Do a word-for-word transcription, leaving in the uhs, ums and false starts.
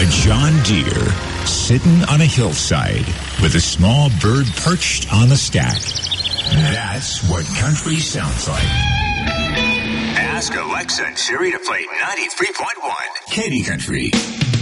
A John Deere sitting on a hillside with a small bird perched on the stack. That's what country sounds like. Ask Alexa and Siri to play ninety-three point one Katy Country.